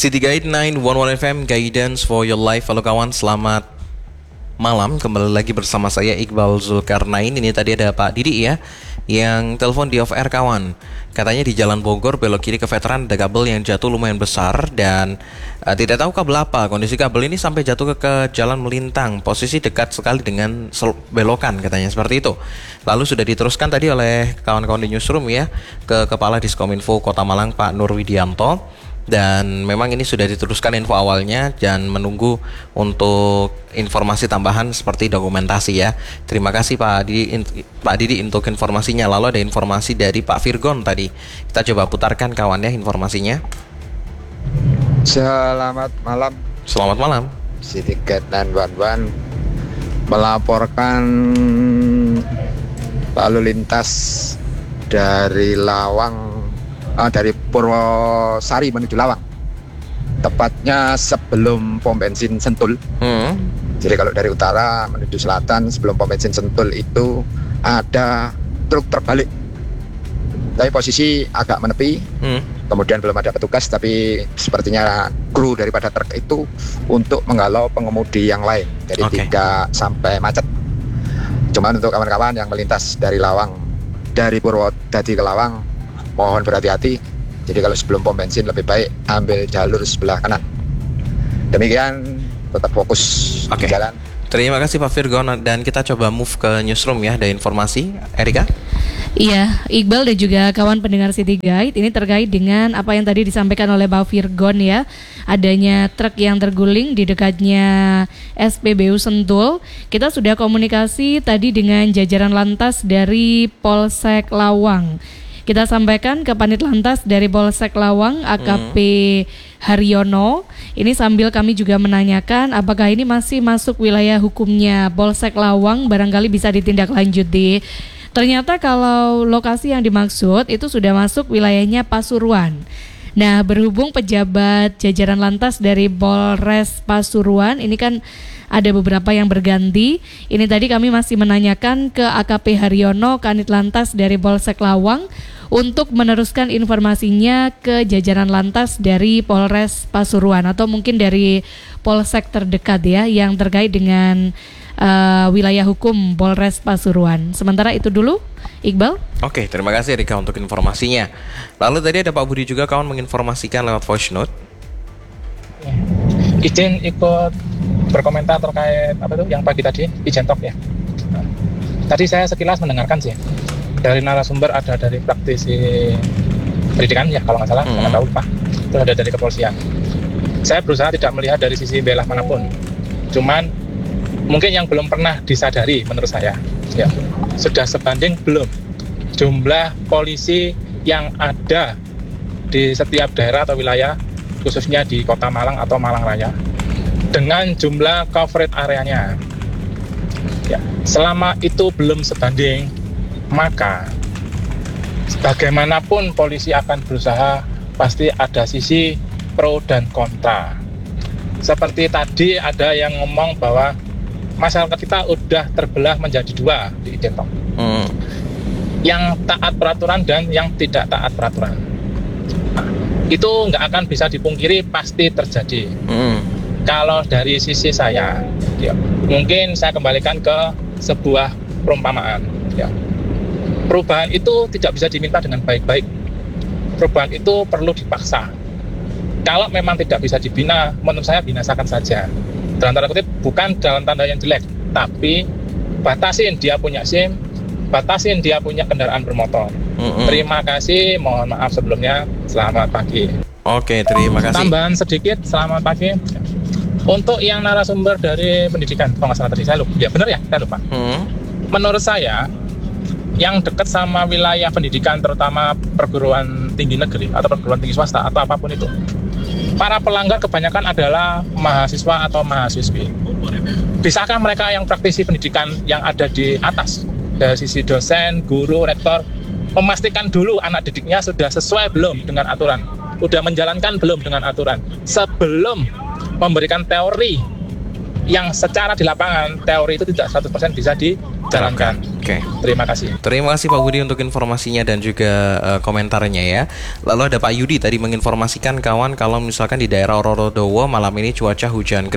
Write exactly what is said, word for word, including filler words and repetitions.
City Guide sembilan satu satu F M, Guidance for Your Life. Halo kawan, selamat malam. Kembali lagi bersama saya Iqbal Zulkarnain. Ini tadi ada Pak Didi ya, yang telepon di off air kawan. Katanya di Jalan Bogor belok kiri ke Veteran ada kabel yang jatuh lumayan besar dan uh, tidak tahu kabel apa. Kondisi kabel ini sampai jatuh ke, ke jalan melintang. Posisi dekat sekali dengan sel- belokan katanya seperti itu. Lalu sudah diteruskan tadi oleh kawan-kawan di newsroom ya ke Kepala Diskominfo Kota Malang Pak Nur Widianto. Dan memang ini sudah diteruskan info awalnya dan menunggu untuk informasi tambahan seperti dokumentasi ya. Terima kasih Pak Didi, Pak Didi untuk informasinya. Lalu ada informasi dari Pak Virgon tadi. Kita coba putarkan kawan ya informasinya. Selamat malam. Selamat malam. City Guide sembilan satu satu melaporkan lalu lintas dari Lawang Ah, dari Purwosari menuju Lawang, tepatnya sebelum pom bensin Sentul. Hmm. Jadi kalau dari utara menuju selatan sebelum pom bensin Sentul itu ada truk terbalik, tapi posisi agak menepi. Hmm. Kemudian belum ada petugas, tapi sepertinya kru daripada truk itu untuk menghalau pengemudi yang lain, jadi okay. tidak sampai macet. Cuman untuk kawan-kawan yang melintas dari Lawang, dari Purwodadi ke Lawang, mohon berhati-hati. Jadi kalau sebelum pom bensin lebih baik ambil jalur sebelah kanan. Demikian, tetap fokus okay. di jalan. Terima kasih Pak Virgon, dan kita coba move ke newsroom ya. Ada informasi, Erika? Iya, Iqbal dan juga kawan pendengar City Guide, ini terkait dengan apa yang tadi disampaikan oleh Pak Virgon ya, adanya truk yang terguling di dekatnya S P B U Sentul. Kita sudah komunikasi tadi dengan jajaran lantas dari Polsek Lawang. Kita sampaikan ke Panit Lantas dari Polsek Lawang, A K P Haryono. Ini sambil kami juga menanyakan apakah ini masih masuk wilayah hukumnya Polsek Lawang, barangkali bisa ditindaklanjuti. Ternyata kalau lokasi yang dimaksud itu sudah masuk wilayahnya Pasuruan. Nah, berhubung pejabat jajaran lantas dari Polres Pasuruan ini kan ada beberapa yang berganti. Ini tadi kami masih menanyakan ke A K P Haryono, Kanit Lantas dari Polsek Lawang, untuk meneruskan informasinya ke jajaran lantas dari Polres Pasuruan atau mungkin dari polsek terdekat ya yang terkait dengan uh, wilayah hukum Polres Pasuruan. Sementara itu dulu, Iqbal. Oke, terima kasih Rika untuk informasinya. Lalu tadi ada Pak Budi juga kawan menginformasikan lewat voice note. Izin ikut berkomentar terkait apa itu yang pagi tadi Ijen Talk ya. Nah, tadi saya sekilas mendengarkan sih dari narasumber, ada dari praktisi pendidikan ya kalau nggak salah, hmm. nggak tahu Pak. Itu ada dari kepolisian. Saya berusaha tidak melihat dari sisi belah manapun. Cuman mungkin yang belum pernah disadari menurut saya ya, sudah sebanding belum jumlah polisi yang ada di setiap daerah atau wilayah, khususnya di Kota Malang atau Malang Raya, dengan jumlah coverage areanya. Ya, selama itu belum sebanding, maka bagaimanapun polisi akan berusaha, pasti ada sisi pro dan kontra. Seperti tadi ada yang ngomong bahwa masyarakat kita udah terbelah menjadi dua di Ijen Talk. Hmm. Yang taat peraturan dan yang tidak taat peraturan. Nah, itu nggak akan bisa dipungkiri, pasti terjadi. Hmm. Kalau dari sisi saya, ya, mungkin saya kembalikan ke sebuah perumpamaan. Ya. Perubahan itu tidak bisa diminta dengan baik-baik. Perubahan itu perlu dipaksa. Kalau memang tidak bisa dibina, menurut saya binasakan saja. Dalam tanda kutip, bukan dalam tanda yang jelek, tapi batasin dia punya SIM, batasin dia punya kendaraan bermotor. Mm-hmm. Terima kasih, mohon maaf sebelumnya, selamat pagi. Oke, terima kasih. Tambahan sedikit, selamat pagi. Untuk yang narasumber dari pendidikan, kalau nggak salah tadi saya lupa, ya benar ya, saya lupa. Mm-hmm. Menurut saya, yang dekat sama wilayah pendidikan, terutama perguruan tinggi negeri atau perguruan tinggi swasta atau apapun itu, para pelanggar kebanyakan adalah mahasiswa atau mahasiswi. Bisakah mereka yang praktisi pendidikan yang ada di atas, dari sisi dosen, guru, rektor, memastikan dulu anak didiknya sudah sesuai belum dengan aturan, sudah menjalankan belum dengan aturan, sebelum memberikan teori yang secara di lapangan teori itu tidak seratus persen bisa dijalankan. Oke. Terima kasih. Terima kasih Pak Budi untuk informasinya dan juga uh, komentarnya ya. Lalu ada Pak Yudi tadi menginformasikan kawan kalau misalkan di daerah Rorodowo malam ini cuaca hujan